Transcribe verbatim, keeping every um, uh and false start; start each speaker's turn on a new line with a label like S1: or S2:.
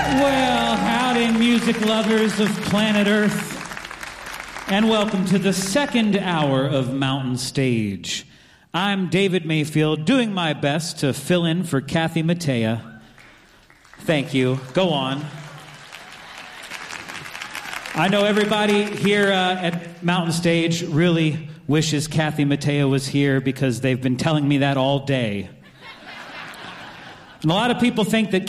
S1: Well, howdy, music lovers of planet Earth, and welcome to the second hour of Mountain Stage. I'm David Mayfield, doing my best to fill in for Kathy Mattea. Thank you. Go on. I know everybody here uh, at Mountain Stage really wishes Kathy Mattea was here because they've been telling me that all day. And a lot of people think that